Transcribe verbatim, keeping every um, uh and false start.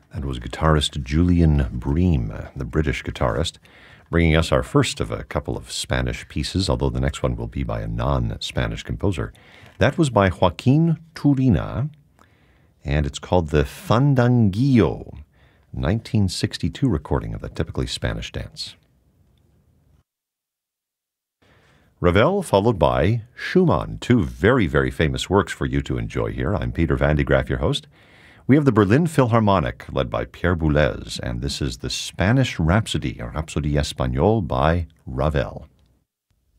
That was guitarist Julian Bream, the British guitarist, bringing us our first of a couple of Spanish pieces, although the next one will be by a non-Spanish composer. That was by Joaquin Turina, and it's called the Fandanguillo, nineteen sixty-two recording of the typically Spanish dance. Ravel followed by Schumann, two very, very famous works for you to enjoy here. I'm Peter Van de Graaff, your host. We have the Berlin Philharmonic, led by Pierre Boulez, and this is the Spanish Rhapsody, or Rhapsody Espagnole by Ravel.